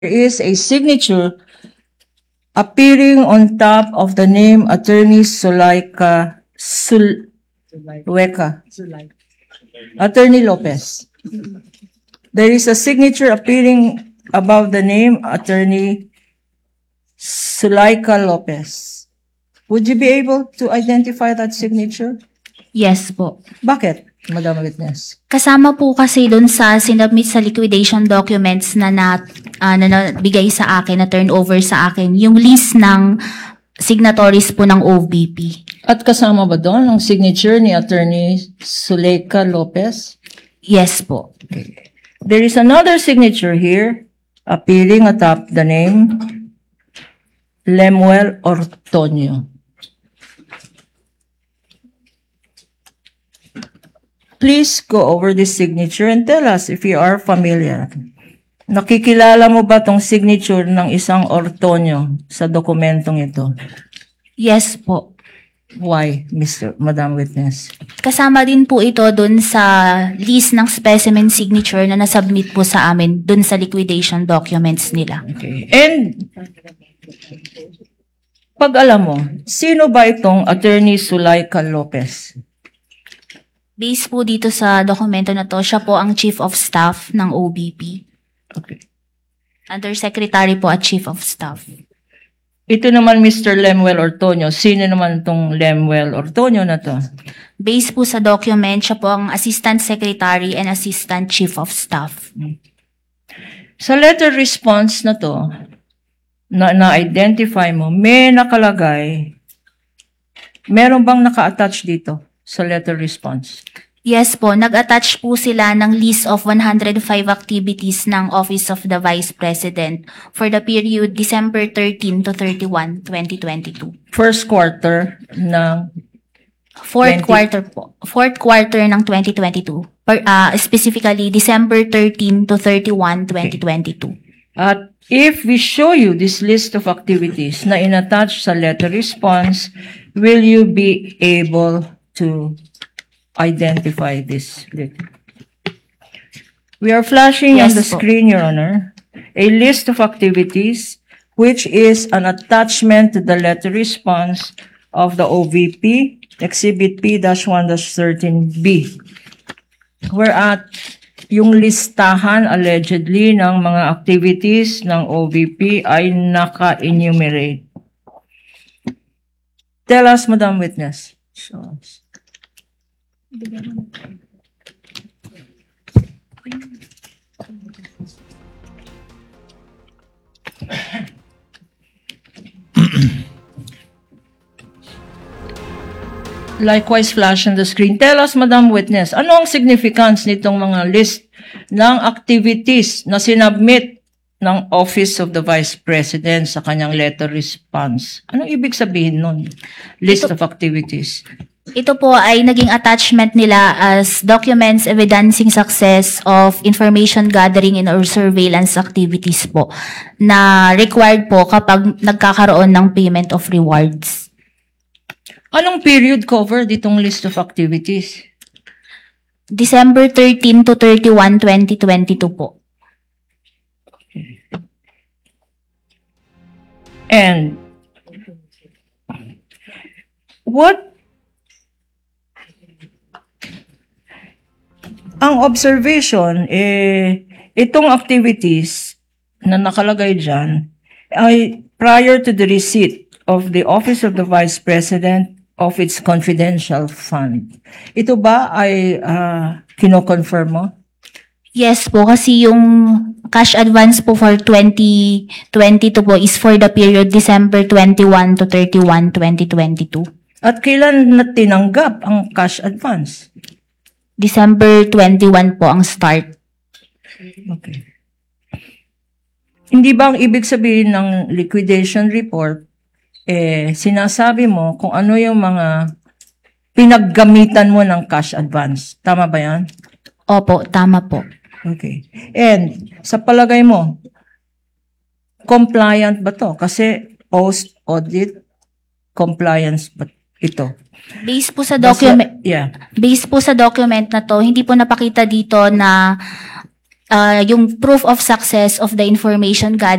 is a signature appearing on top of the name Attorney Sulaika Sulweka. Attorney Lopez. There is a signature appearing above the name Attorney Sulaika Lopez. Would you be able to identify that signature? Yes po. Bakit, Madam Witness? Kasama po kasi dun sa sinubmit sa liquidation documents na nabigay sa akin, na turn over sa akin, yung list ng signatories po ng OVP. At kasama ba doon ang signature ni Attorney Sulaika Lopez? Yes po. There is another signature here appearing atop the name Lemuel Ortonio. Please go over this signature and tell us if you are familiar. Nakikilala mo ba tong signature ng isang Ortonio sa dokumentong ito? Yes po. Why, Madam Witness? Kasama din po ito dun sa list ng specimen signature na nasubmit po sa amin dun sa liquidation documents nila. Okay. And pag alam mo, sino ba itong Attorney Sulaika Lopez? Based po dito sa dokumento na to, siya po ang Chief of Staff ng OVP. Okay. Undersecretary po at Chief of Staff. Ito naman Mr. Lemuel Ortonio. Sino naman itong Lemuel Ortonio na to? Based po sa document, siya po ang Assistant Secretary and Assistant Chief of Staff. Sa letter response na to, na-identify mo, may nakalagay, meron bang naka-attach dito sa letter response? Yes po, nag-attach po sila ng list of 105 activities ng Office of the Vice President for the period December 13 to 31, 2022. First quarter ng Fourth quarter ng 2022. Specifically, December 13 to 31, 2022. At if we show you this list of activities na inattach sa letter response, will you be able to identify this? We are flashing on Yes, the po. screen, Your Honor, a list of activities which is an attachment to the letter response of the OVP, Exhibit P-1-13B. Whereat yung listahan allegedly ng mga activities ng OVP ay naka-enumerate. Tell us, Madam Witness. So, likewise, flash on the screen. Tell us, Madam Witness, ano ang significance nitong mga list ng activities na sinubmit ng Office of the Vice President sa kanyang letter response? Anong ibig sabihin nun? List of activities. Ito po ay naging attachment nila as documents evidencing success of information gathering and or surveillance activities po na required po kapag nagkakaroon ng payment of rewards. Anong period cover ditong list of activities? December 13 to 31, 2022 po. And what ang observation, itong activities na nakalagay dyan ay prior to the receipt of the Office of the Vice President of its confidential fund. Ito ba ay kino-confirm mo? Yes po, kasi yung cash advance po for 2022 po is for the period December 21 to 31, 2022. At kailan na tinanggap ang cash advance? December 21 po ang start. Okay. Hindi ba ang ibig sabihin ng liquidation report, sinasabi mo kung ano yung mga pinaggamitan mo ng cash advance? Tama ba yan? Opo, tama po. Okay. And sa palagay mo, compliant ba to? Kasi post-audit compliance ba ito? Based po sa document, Yeah. based po sa document na to, hindi po napakita dito na yung proof of success of the information gathering